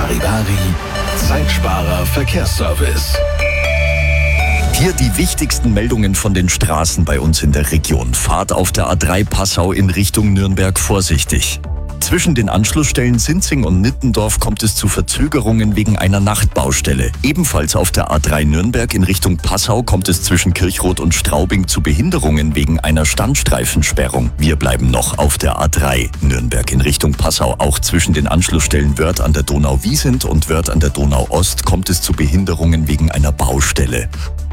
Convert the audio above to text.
Charivari, Zeitsparer Verkehrsservice. Hier die wichtigsten Meldungen von den Straßen bei uns in der Region. Fahrt auf der A3 Passau in Richtung Nürnberg vorsichtig. Zwischen den Anschlussstellen Sinzing und Nittendorf kommt es zu Verzögerungen wegen einer Nachtbaustelle. Ebenfalls auf der A3 Nürnberg in Richtung Passau kommt es zwischen Kirchroth und Straubing zu Behinderungen wegen einer Standstreifensperrung. Wir bleiben noch auf der A3 Nürnberg in Richtung Passau. Auch zwischen den Anschlussstellen Wörth an der Donau-Wiesent und Wörth an der Donau-Ost kommt es zu Behinderungen wegen einer Baustelle.